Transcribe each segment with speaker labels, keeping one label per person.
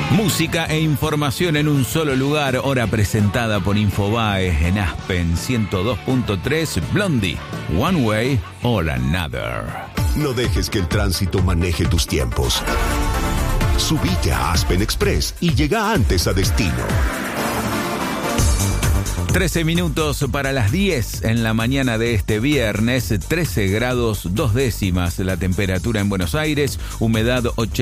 Speaker 1: Música e información en un solo lugar, hora presentada por Infobae en Aspen 102.3, Blondie, One Way or Another.
Speaker 2: No dejes que el tránsito maneje tus tiempos. Subite a Aspen Express y llega antes a destino.
Speaker 1: 13 minutos para las 10 en la mañana de este viernes, 13 grados 2 décimas la temperatura en Buenos Aires, humedad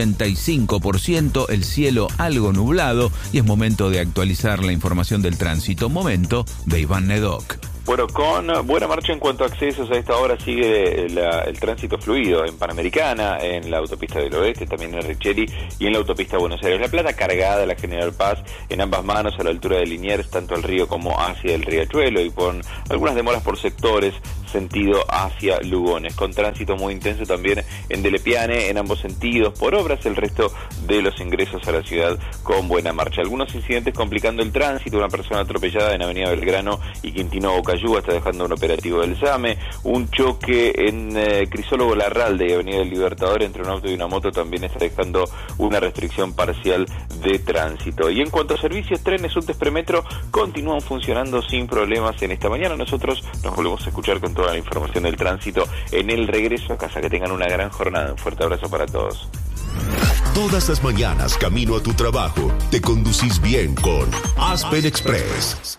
Speaker 1: 85%, el cielo algo nublado y es momento de actualizar la información del tránsito. Momento de Iván Nedoc.
Speaker 3: Bueno, con buena marcha en cuanto a accesos, a esta hora sigue el tránsito fluido en Panamericana, en la autopista del Oeste, también en Richeri y en la autopista Buenos Aires-La Plata, cargada la General Paz en ambas manos a la altura de Liniers, tanto al río como hacia el Riachuelo, y con algunas demoras por sectores, sentido hacia Lugones, con tránsito muy intenso también en Delepiane, en ambos sentidos, por obras, el resto de los ingresos a la ciudad con buena marcha. Algunos incidentes complicando el tránsito, una persona atropellada en Avenida Belgrano y Quintino Bocayúa está dejando un operativo del SAME, un choque en Crisólogo Larralde y Avenida del Libertador entre un auto y una moto también está dejando una restricción parcial de tránsito. Y en cuanto a servicios, trenes, subtes, premetro continúan funcionando sin problemas en esta mañana. Nosotros nos volvemos a escuchar con toda la información del tránsito en el regreso a casa. Que tengan una gran jornada. Un fuerte abrazo para todos.
Speaker 2: Todas las mañanas, camino a tu trabajo, te conducís bien con Aspen Express.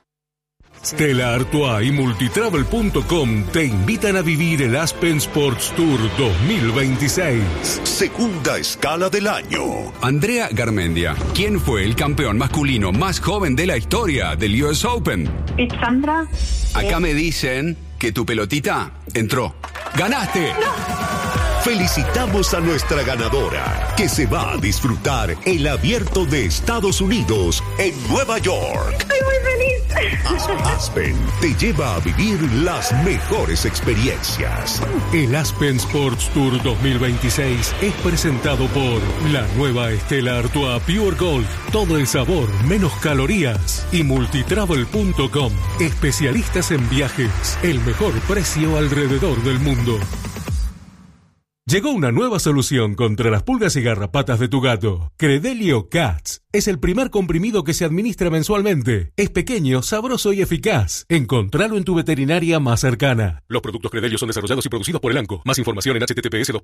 Speaker 4: Stella Artois y Multitravel.com te invitan a vivir el Aspen Sports Tour 2026.
Speaker 2: Segunda escala del año.
Speaker 5: Andrea Garmendia, ¿quién fue el campeón masculino más joven de la historia del US Open?
Speaker 6: Sandra.
Speaker 5: Acá me dicen que tu pelotita entró. ¡Ganaste!
Speaker 6: ¡No!
Speaker 2: Felicitamos a nuestra ganadora, que se va a disfrutar el Abierto de Estados Unidos en Nueva York.
Speaker 6: Estoy muy feliz.
Speaker 2: Aspen te lleva a vivir las mejores experiencias.
Speaker 4: El Aspen Sports Tour 2026 es presentado por la nueva Stella Artois Pure Gold. Todo el sabor, menos calorías. Y Multitravel.com, especialistas en viajes. El mejor precio alrededor del mundo. Llegó una nueva solución contra las pulgas y garrapatas de tu gato. Credelio Cats. Es el primer comprimido que se administra mensualmente. Es pequeño, sabroso y eficaz. Encontralo en tu veterinaria más cercana. Los productos Credelio son desarrollados y producidos por Elanco. Más información en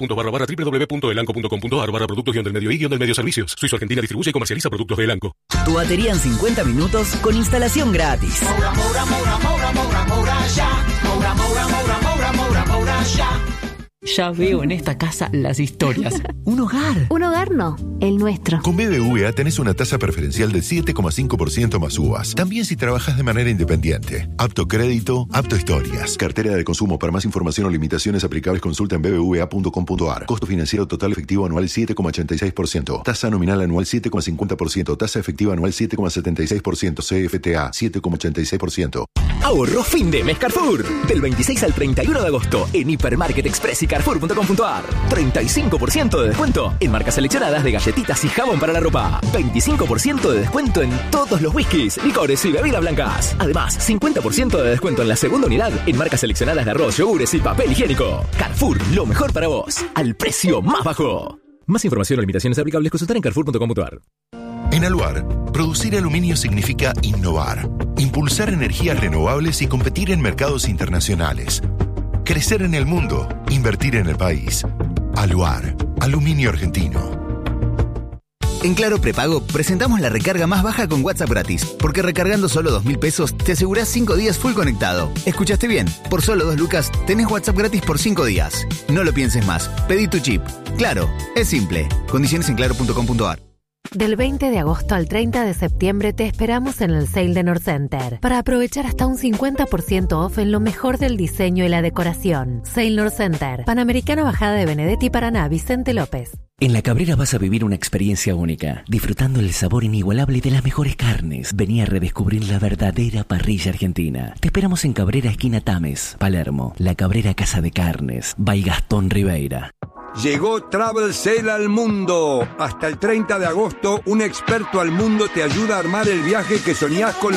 Speaker 4: https://www.elanco.com.ar/productos-del-medio servicios. Suizo Argentina distribuye y comercializa productos de Elanco.
Speaker 7: Tu batería en 50 minutos con instalación gratis.
Speaker 8: Moura, Moura, Moura, Moura, Moura, Moura, ya. Moura, Moura, Moura, Moura, Moura, Moura, ya.
Speaker 9: Ya veo en esta casa las historias.
Speaker 7: Un hogar.
Speaker 10: Un hogar no, el nuestro.
Speaker 11: Con BBVA tenés una tasa preferencial del 7,5% más uvas. También si trabajas de manera independiente. Apto crédito, apto historias. Cartera de consumo. Para más información o limitaciones aplicables, consulta en bbva.com.ar. Costo financiero total efectivo anual 7,86%. Tasa nominal anual 7,50%. Tasa efectiva anual 7,76%. CFTA 7,86%.
Speaker 12: Ahorro fin de mes Carrefour. Del 26 al 31 de agosto en Hipermarket Express y Carrefour.com.ar. 35% de descuento en marcas seleccionadas de galletitas y jabón para la ropa. 25% de descuento en todos los whiskies, licores y bebidas blancas. Además, 50% de descuento en la segunda unidad en marcas seleccionadas de arroz, yogures y papel higiénico. Carrefour, lo mejor para vos, al precio más bajo. Más información o limitaciones aplicables, consultar en Carrefour.com.ar.
Speaker 11: En Aluar, producir aluminio significa innovar, impulsar energías renovables y competir en mercados internacionales. Crecer en el mundo, invertir en el país. Aluar, aluminio argentino.
Speaker 7: En Claro Prepago presentamos la recarga más baja con WhatsApp gratis, porque recargando solo 2.000 pesos te asegurás 5 días full conectado. ¿Escuchaste bien? Por solo 2 lucas tenés WhatsApp gratis por 5 días. No lo pienses más, pedí tu chip. Claro, es simple. Condiciones en claro.com.ar.
Speaker 10: Del 20 de agosto al 30 de septiembre te esperamos en el Sale de Northcenter para aprovechar hasta un 50% off en lo mejor del diseño y la decoración. Sale Northcenter, Panamericana Bajada de Benedetti, Paraná, Vicente López.
Speaker 13: En La Cabrera vas a vivir una experiencia única, disfrutando el sabor inigualable de las mejores carnes. Vení a redescubrir la verdadera parrilla argentina. Te esperamos en Cabrera, esquina Tames, Palermo. La Cabrera Casa de Carnes, by Gastón Ribeira.
Speaker 14: Llegó Travel Sale al mundo. Hasta el 30 de agosto, un experto al mundo te ayuda a armar el viaje que soñás con